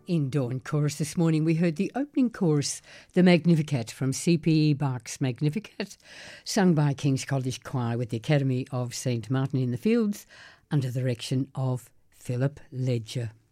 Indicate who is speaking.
Speaker 1: In Dawn Chorus this morning, we heard the opening chorus, The Magnificat, from C.P. Bach's Magnificat, sung by King's College Choir with the Academy of St. Martin in the Fields under the direction of Philip Ledger.